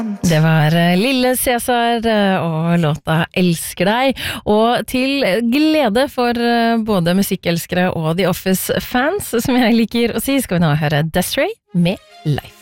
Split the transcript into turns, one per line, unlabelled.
Det var Lille Cæsar og låta Elsker deg, og til glede for både musikkelskere og The Office-fans, som jeg liker å si, skal vi nå høre Desiree med Life.